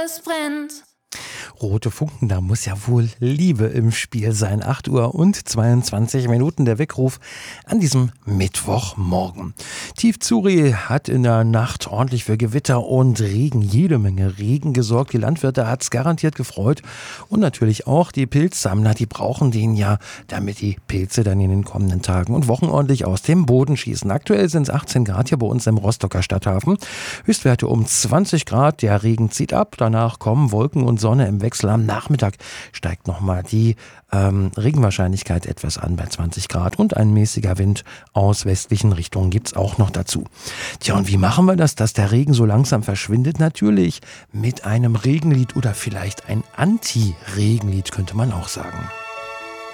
Es brennt. Rote Funken, da muss ja wohl Liebe im Spiel sein. 8 Uhr und 22 Minuten der Weckruf an diesem Mittwochmorgen. Tiefzuri hat in der Nacht ordentlich für Gewitter und Regen, jede Menge Regen gesorgt. Die Landwirte hat es garantiert gefreut und natürlich auch die Pilzsammler, die brauchen den ja, damit die Pilze dann in den kommenden Tagen und Wochen ordentlich aus dem Boden schießen. Aktuell sind es 18 Grad hier bei uns im Rostocker Stadthafen. Höchstwerte um 20 Grad, der Regen zieht ab, danach kommen Wolken und Sonne im Wechsel. Am Nachmittag steigt nochmal die Regenwahrscheinlichkeit etwas an bei 20 Grad und ein mäßiger Wind aus westlichen Richtungen gibt's auch noch dazu. Tja, und wie machen wir das, dass der Regen so langsam verschwindet? Natürlich mit einem Regenlied oder vielleicht ein Anti-Regenlied, könnte man auch sagen.